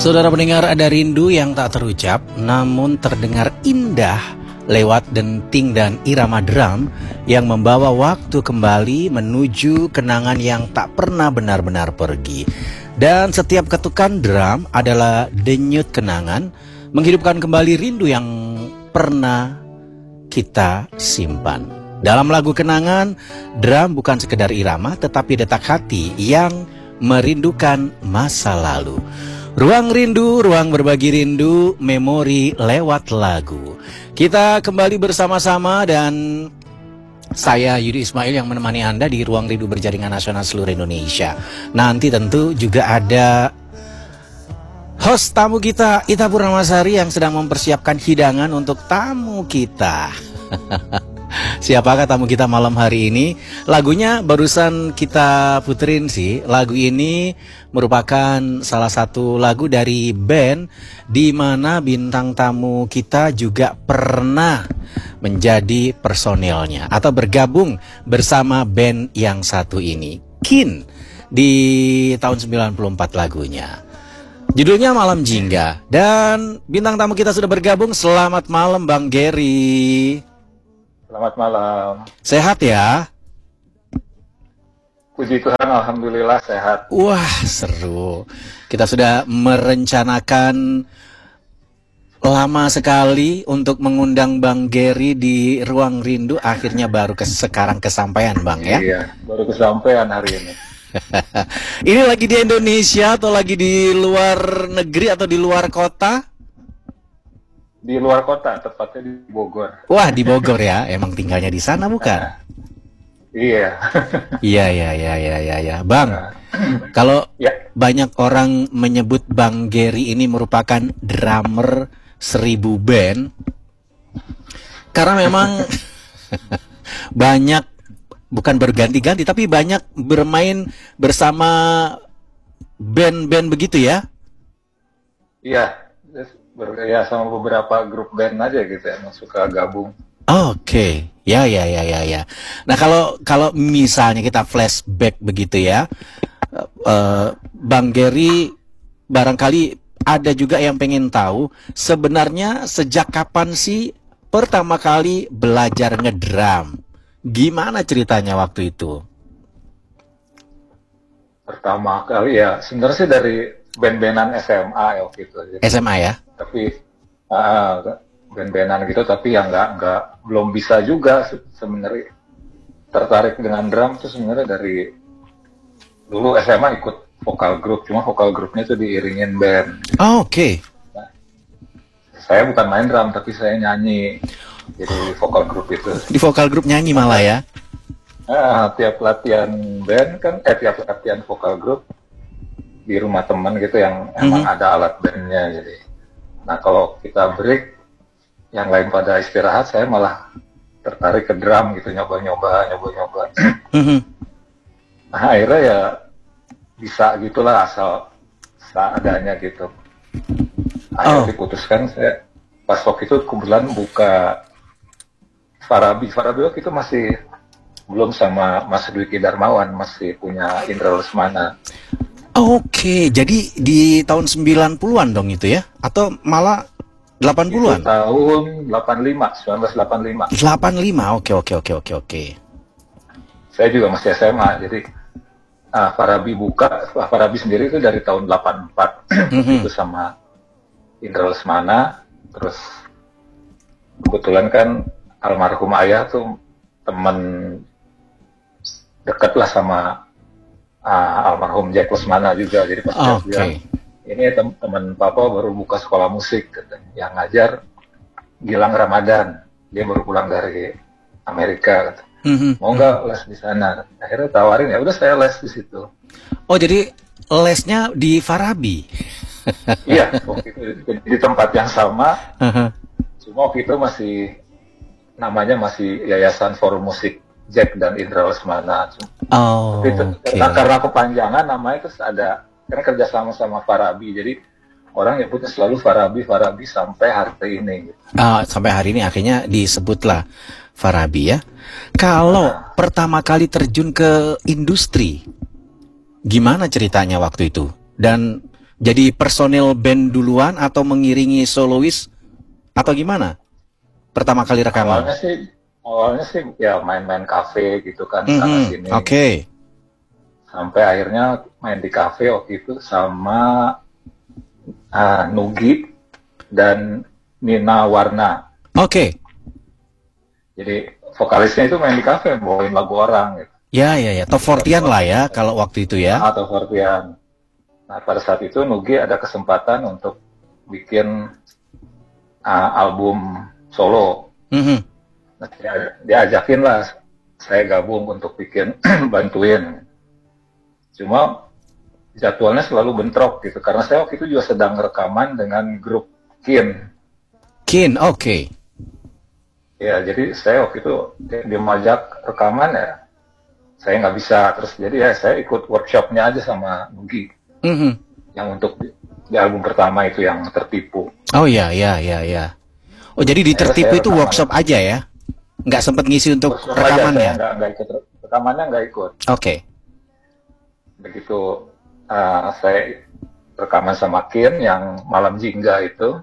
Saudara pendengar, ada rindu yang tak terucap namun terdengar indah lewat denting dan irama drum yang membawa waktu kembali menuju kenangan yang tak pernah benar-benar pergi. Dan setiap ketukan drum adalah denyut kenangan, menghidupkan kembali rindu yang pernah kita simpan. Dalam lagu Kenangan, drum bukan sekedar irama tetapi detak hati yang merindukan masa lalu. Ruang rindu, ruang berbagi rindu, memori lewat lagu. Kita kembali bersama-sama dan saya Yudi Ismail yang menemani Anda di Ruang Rindu Berjaringan Nasional seluruh Indonesia. Nanti tentu juga ada host tamu kita, Ita Purnamasari, yang sedang mempersiapkan hidangan untuk tamu kita. Siapakah tamu kita malam hari ini? Lagunya barusan kita puterin sih. Lagu ini merupakan salah satu lagu dari band di mana bintang tamu kita juga pernah menjadi personelnya atau bergabung bersama band yang satu ini, Kin, di tahun 94 lagunya. Judulnya Malam Jingga. Dan bintang tamu kita sudah bergabung. Selamat malam Bang Gary. Selamat malam. Sehat ya? Puji Tuhan, alhamdulillah sehat. Wah, seru. Kita sudah merencanakan lama sekali untuk mengundang Bang Gary di Ruang Rindu. Akhirnya baru sekarang kesampaian, Bang, ya? Iya, baru kesampaian hari ini. Ini lagi di Indonesia atau lagi di luar negeri atau di luar kota? Di luar kota, tepatnya di Bogor. Wah, di Bogor ya. Emang tinggalnya di sana bukan? Iya. Iya. Bang, kalau banyak orang menyebut Bang Gary ini merupakan drummer 1000 band, karena memang banyak, bukan berganti-ganti, tapi banyak bermain bersama band-band begitu ya? Iya, ya sama beberapa grup band aja gitu ya, yang suka gabung. Oke. Ya. Nah, kalau misalnya kita flashback begitu ya, Bang Gary, barangkali ada juga yang pengen tahu sebenarnya sejak kapan sih pertama kali belajar ngedrum? Gimana ceritanya waktu itu? Pertama kali ya, sebenarnya sih dari band-bandan SMA ya waktu itu. SMA ya? Tapi band-bandan gitu, tapi yang belum bisa juga sebenarnya tertarik dengan drum tuh sebenarnya dari dulu SMA ikut vokal grup, cuma vokal grupnya itu diiringin band. Oh, oke. Nah, saya bukan main drum tapi saya nyanyi, jadi vokal grup itu. Di vokal grup nyanyi malah ya? Tiap latihan band kan, tiap latihan vokal grup di rumah teman gitu yang emang ada alat bandnya, jadi. Nah kalau kita break, yang lain pada istirahat, saya malah tertarik ke drum gitu, nyoba-nyoba. Nah akhirnya ya bisa gitulah, asal seadanya gitu. Akhirnya diputuskan, saya pas waktu itu kebetulan buka Farabi waktu itu masih belum sama Mas Dwiki Darmawan, masih punya Indra Lesmana. Oke, jadi di tahun 90-an dong itu ya? Atau malah 80-an? Itu tahun 1985. 85, oke. Saya juga masih SMA, jadi Farabi Farabi sendiri itu dari tahun 84. Itu sama Indra Lesmana, terus kebetulan kan almarhum ayah tuh teman dekat lah sama almarhum Jack Lesmana juga, jadi pas dia bilang, ini teman papa baru buka sekolah musik, yang ngajar Gilang Ramadan, dia baru pulang dari Amerika, mau nggak les di sana? Akhirnya tawarin, ya udah saya les di situ. Oh, jadi lesnya di Farabi? Iya, waktu itu di tempat yang sama, cuma waktu itu namanya masih Yayasan Forum Musik Jack dan Indra Lesmana. Karena kepanjangan namanya terus ada, karena kerja sama Farabi, jadi orang nyebutnya selalu Farabi sampai hari ini. Gitu. Sampai hari ini akhirnya disebutlah Farabi ya. Kalau pertama kali terjun ke industri, gimana ceritanya waktu itu? Dan Jadi personil band duluan atau mengiringi solois atau gimana? Pertama kali rekaman? Awalnya sih ya main-main kafe gitu kan, sana sini. Oke. Sampai akhirnya main di kafe waktu itu sama Nugi dan Nina Warna. Oke. Jadi vokalisnya itu main di kafe, bawain lagu orang gitu. Ya. Top 40-an lah ya kalau waktu itu ya. Top 40-an. Nah, pada saat itu Nugi ada kesempatan untuk bikin album solo. Nah, dia ajakin lah saya gabung untuk bikin bantuin. Cuma jadwalnya selalu bentrok gitu, karena saya waktu itu juga sedang rekaman dengan grup Kin. Kin, oke. Ya, jadi saya waktu itu dia mengajak rekaman ya, saya nggak bisa. Terus jadi ya saya ikut workshopnya aja sama Nugi. Yang untuk di album pertama itu yang Tertipu. Oh ya. Oh jadi di Tertipu itu workshop aja ya? Nggak sempat ngisi untuk rekamannya? Nggak ikut rekamannya, nggak ikut. Oke. Begitu saya rekaman sama Kin yang Malam Jingga itu.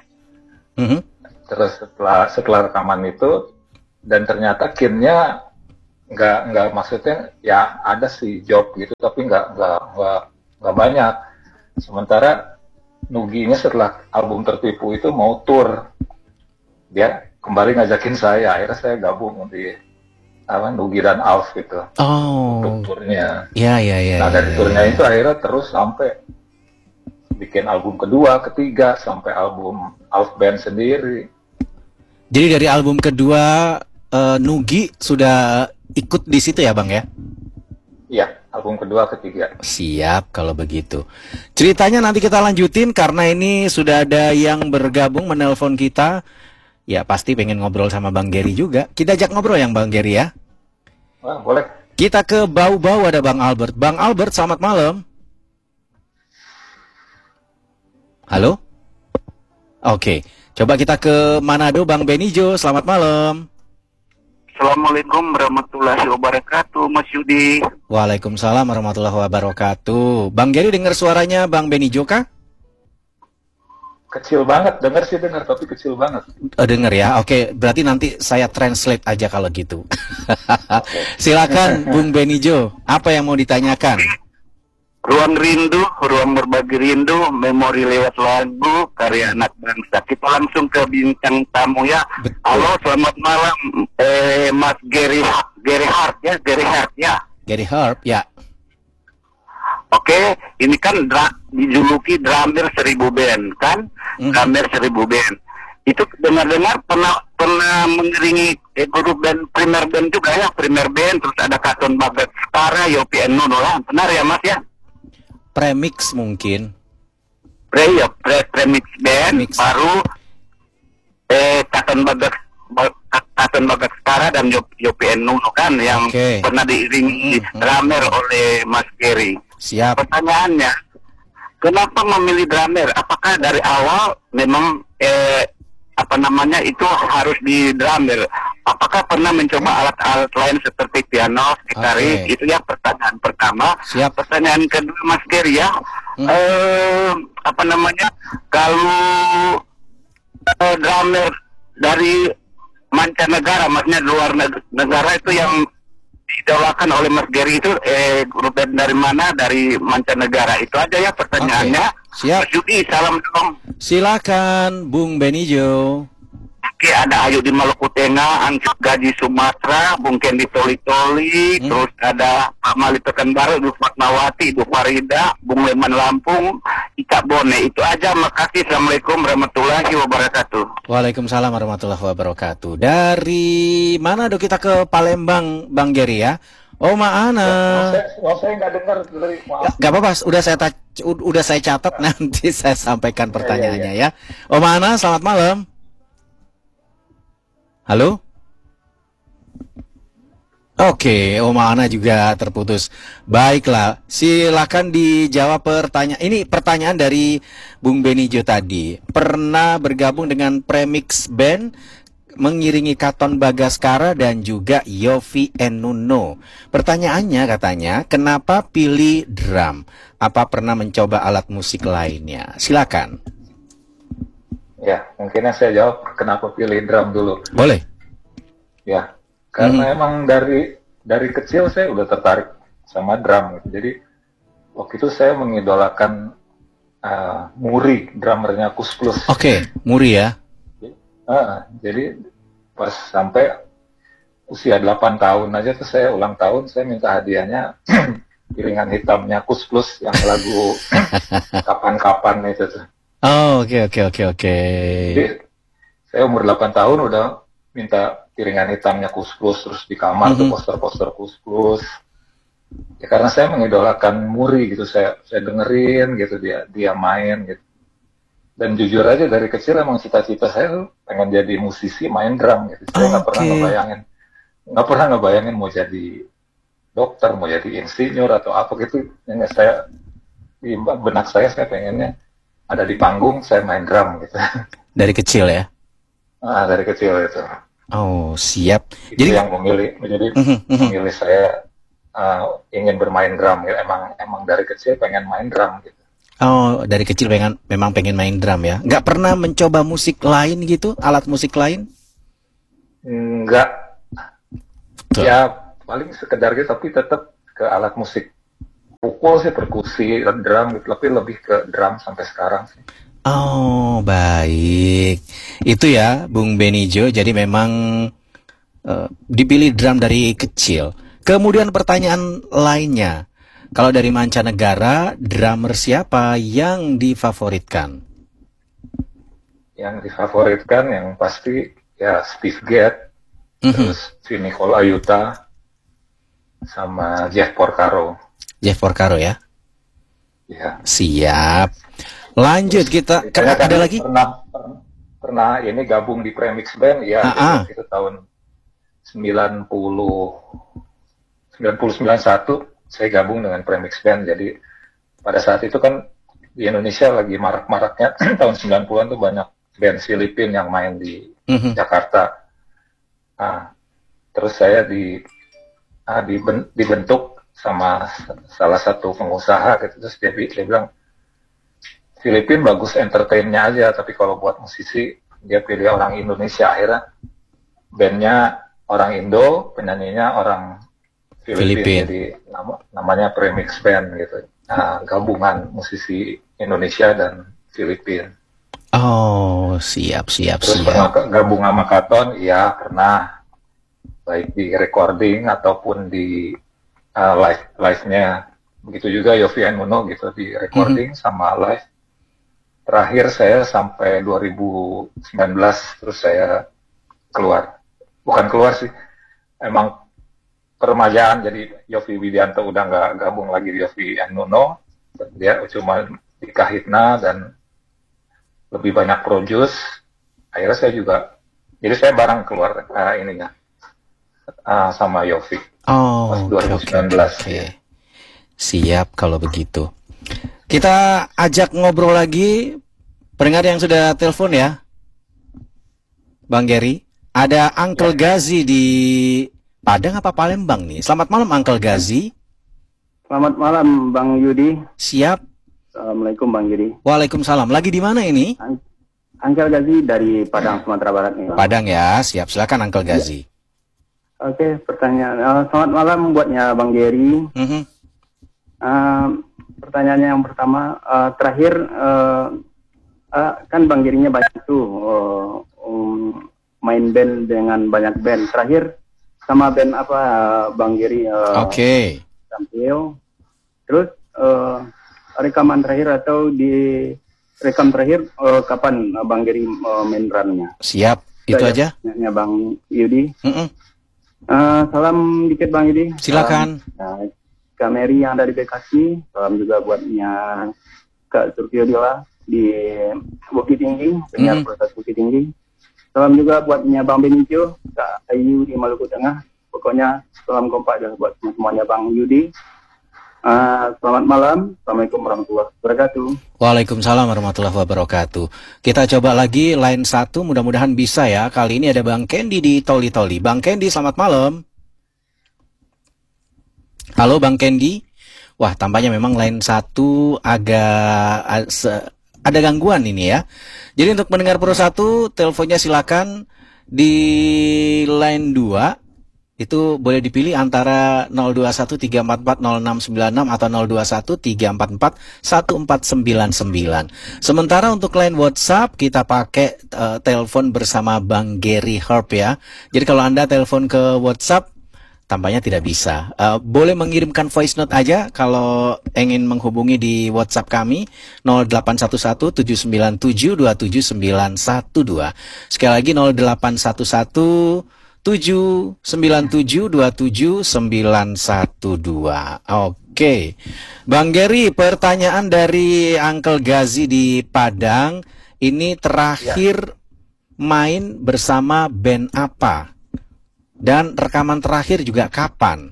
Terus setelah rekaman itu, dan ternyata Kinnya nggak maksudnya ya ada sih job gitu, tapi nggak banyak. Sementara Nuginya setelah album Tertipu itu mau tour, dia kembali ngajakin saya. Akhirnya saya gabung di Nugi dan Alf gitu. Untuk turnya. Iya. Nah dari turnya itu akhirnya terus sampai bikin album kedua, ketiga, sampai album Alf Band sendiri. Jadi dari album kedua Nugi sudah ikut di situ ya Bang ya? Iya, album kedua, ketiga. Siap kalau begitu. Ceritanya nanti kita lanjutin karena ini sudah ada yang bergabung menelpon kita. Ya pasti pengen ngobrol sama Bang Gary juga. Kita ajak ngobrol yang Bang Gary ya. Wah, boleh. Kita ke Bau-Bau, ada Bang Albert. Bang Albert, selamat malam. Halo? Oke. Coba kita ke Manado, Bang Benijo. Selamat malam. Assalamualaikum warahmatullahi wabarakatuh, Mas Yudi. Waalaikumsalam warahmatullahi wabarakatuh. Bang Gary dengar suaranya Bang Benijo kah? Kecil banget, dengar tapi kecil banget. Dengar ya, oke. Berarti nanti saya translate aja kalau gitu. Silakan Bung Benijo, apa yang mau ditanyakan? Ruang rindu, ruang berbagi rindu, memori lewat lagu, karya anak bangsa. Kita langsung ke bintang tamu ya. Betul. Halo, selamat malam, Mas Gary Hart ya. Gary Hart ya. Oke, ini kan dijuluki drummer 1000 band kan? Drummer 1000 band. Itu dengar-dengar pernah mengiringi grup band Primer Band juga ya, Primer Band, terus ada Katon Bagat Skara, Yopi Eno lah. Benar ya Mas ya? Premix mungkin. Premix band. Mix. Baru Katon Bagat Skara dan Yopi Eno kan yang pernah diiringi drummer oleh Mas Gary. Siap. Pertanyaannya, kenapa memilih drummer? Apakah dari awal memang itu harus di drummer? Apakah pernah mencoba alat-alat lain seperti piano, gitaris? Itu ya pertanyaan pertama. Siap. Pertanyaan kedua Mas Gary ya, kalau drummer dari mancanegara, maksudnya luar negara itu yang didolakan oleh Mas Gary itu grup band dari mana? Dari mancanegara. Itu aja ya pertanyaannya. Siap. Mas Yudi, salam dong. Silakan Bung Benijo. Oke, ada Ayu di Maluku Tengah, Angkut Gaji Sumatera, Bung Kendi Toli-Toli, terus ada Pak Mali Pekanbaru, Ibu Fatmawati, Ibu Farida, Bung Leman Lampung, Ika Bone. Itu aja, makasih. Assalamualaikum warahmatullahi wabarakatuh. Waalaikumsalam warahmatullahi wabarakatuh. Dari mana dok kita ke Palembang, Bang Gary ya? Oh, Maana. Saya nggak dengar dari maaf. Gak apa-apa, udah saya catat, nanti saya sampaikan pertanyaannya ya. Oh, Maana, selamat malam. Halo? Oke, Oma Ana juga terputus. Baiklah, silakan dijawab pertanyaan. Ini pertanyaan dari Bung Benijo tadi. Pernah bergabung dengan Premix Band, mengiringi Katon Bagaskara dan juga Yovie and Nuno. Pertanyaannya katanya, kenapa pilih drum? Apa pernah mencoba alat musik lainnya? Silakan. Ya, mungkin saya jawab kenapa pilih drum dulu. Boleh. Ya, karena emang dari kecil saya udah tertarik sama drum gitu. Jadi waktu itu saya mengidolakan Muri, drummernya Kus Plus. Oke, Muri ya. Jadi pas sampai usia 8 tahun aja tuh saya ulang tahun, saya minta hadiahnya piringan hitamnya Kus Plus yang lagu kapan-kapan itu tuh. Oh, oke. Jadi saya umur 8 tahun udah minta piringan hitamnya Kus Plus, terus di kamar tuh poster-poster Kus Plus. Ya karena saya mengidolakan Muri gitu, saya dengerin gitu dia main gitu. Dan jujur aja dari kecil emang cita-cita saya tuh pengen jadi musisi main drum gitu. Saya nggak pernah ngebayangin mau jadi dokter, mau jadi insinyur atau apa gitu. Yang saya di benak saya pengennya ada di panggung saya main drum gitu. Dari kecil ya? Dari kecil itu. Oh, siap. Itu jadi yang memilih saya ingin bermain drum. Ya. Emang dari kecil pengen main drum gitu. Oh, dari kecil memang pengen main drum ya? Nggak pernah mencoba musik lain gitu? Alat musik lain? Enggak. Ya, paling sekedar gitu, tapi tetap ke alat musik. Pukul sih, perkusi, drum gitu, tapi lebih ke drum sampai sekarang sih. Oh, baik. Itu ya, Bung Benijo. Jadi memang dipilih drum dari kecil. Kemudian pertanyaan lainnya. Kalau dari mancanegara, drummer siapa yang difavoritkan? Yang difavoritkan yang pasti ya Steve Gadd, terus Vinnie Colaiuta, sama Jeff Porcaro. Jeff Porcaro ya? Ya. Siap. Lanjut kita. Ada lagi? Pernah ini gabung di Premix Band ya. Itu tahun 91. Saya gabung dengan Premix Band. Jadi pada saat itu kan di Indonesia lagi marak-maraknya tahun 90-an tuh banyak band Filipina yang main di Jakarta. Terus saya dibentuk sama salah satu pengusaha gitu. Terus dia bilang Filipina bagus entertainnya aja, tapi kalau buat musisi dia pilih orang Indonesia. Akhirnya bandnya orang Indo, penyanyinya orang Filipina. Jadi namanya Premix Band gitu. Gabungan musisi Indonesia dan Filipina. Oh, siap. Terus pernah gabung sama Katon? Iya, pernah. Baik di recording ataupun di live-nya. Begitu juga Yovie and Nuno gitu, di recording sama live. Terakhir saya sampai 2019, terus saya keluar. Bukan keluar sih, emang permajaan, jadi Yovie Widianto udah nggak gabung lagi di Yovie and Nuno, dia cuma di Kahitna dan lebih banyak produce. Akhirnya saya juga, jadi saya bareng keluar sama Yovie pas 2019. Okay. Siap kalau begitu. Kita ajak ngobrol lagi pendengar yang sudah telepon ya, Bang Gary. Ada Uncle Gazi di Padang apa Palembang nih? Selamat malam Uncle Gazi. Selamat malam Bang Yudi. Siap. Assalamualaikum Bang Yudi. Waalaikumsalam. Lagi di mana ini? Uncle Gazi dari Padang, Sumatera Barat nih. Padang ya, siap. Silakan Uncle Gazi. Oke, pertanyaan. Selamat malam buatnya Bang Gary. Pertanyaannya yang pertama, terakhir kan Bang Gary-nya banyak tuh main band dengan banyak band. Terakhir sama band apa Bang Gary tampil? Terus rekaman terakhir atau di rekam terakhir kapan Bang Gary main drumnya? Siap, itu aja. Bang Yudi. Salam dikit Bang Yudi. Silakan. Kak Mary yang ada di Bekasi. Salam juga buatnya Kak Surtiodola di Bukit Tinggi, penyiar proses Bukit Tinggi. Salam juga buatnya Bang Benijo, Kak Ayu di Maluku Tengah. Pokoknya salam kompak dah buat semuanya Bang Yudi. Selamat malam. Assalamualaikum warahmatullahi wabarakatuh. Waalaikumsalam warahmatullahi wabarakatuh. Kita coba lagi line 1, mudah-mudahan bisa ya. Kali ini ada Bang Kendi di Toli-Toli. Bang Kendi, selamat malam. Halo Bang Kendi. Wah, tampaknya memang line 1 agak ada gangguan ini ya. Jadi untuk pendengar Pro 1, teleponnya silakan di line 2. Itu boleh dipilih antara 0213440696 atau 0213441499. Sementara untuk line WhatsApp kita pakai telepon bersama Bang Gary Herb ya. Jadi kalau Anda telepon ke WhatsApp tampaknya tidak bisa. Boleh mengirimkan voice note aja kalau ingin menghubungi di WhatsApp kami 081179727912. Sekali lagi 0811-797-2712. Oke. Bang Gary, pertanyaan dari Uncle Gazi di Padang. Ini terakhir main bersama band apa? Dan rekaman terakhir juga kapan?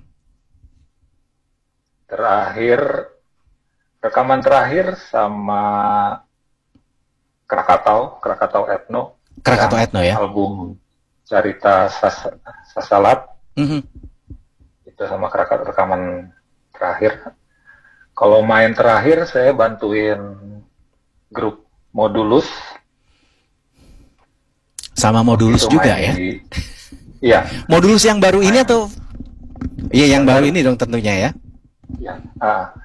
Rekaman terakhir sama Krakatau Ethno. Krakatau Ethno ya? Album Cerita Sasalat. Itu sama Krakatau rekaman terakhir. Kalau main terakhir saya bantuin grup Modulus. Sama Modulus juga ya? Iya. Modulus yang baru ini atau? Iya, yang baru ini dong tentunya ya. Ya.